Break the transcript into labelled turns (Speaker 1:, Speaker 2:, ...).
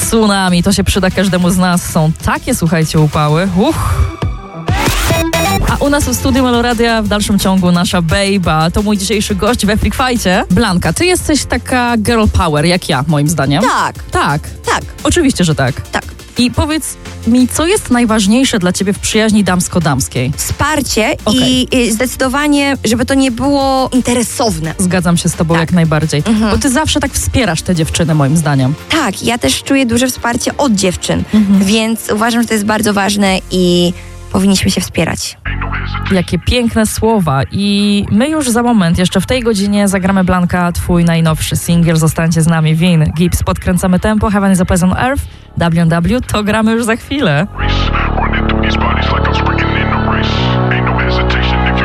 Speaker 1: Tsunami, to się przyda każdemu z nas. Są takie, słuchajcie, upały. A u nas w studiu Meloradia w dalszym ciągu nasza Bejba. To mój dzisiejszy gość we Freak Fight'cie. Blanka, ty jesteś taka girl power, jak ja, moim zdaniem. Tak. Oczywiście, że tak. I powiedz mi, co jest najważniejsze dla ciebie w przyjaźni damsko-damskiej?
Speaker 2: Wsparcie i zdecydowanie, żeby to nie było interesowne.
Speaker 1: Zgadzam się z tobą jak najbardziej. Bo ty zawsze tak wspierasz te dziewczyny, moim zdaniem.
Speaker 2: Tak, ja też czuję duże wsparcie od dziewczyn, więc uważam, że to jest bardzo ważne i powinniśmy się wspierać.
Speaker 1: Jakie piękne słowa. I my już za moment, jeszcze w tej godzinie zagramy, Blanka, twój najnowszy singiel. Zostańcie z nami. Vin, Gibbs, podkręcamy tempo. Heaven is a Place on Earth. WW, to gramy już za chwilę.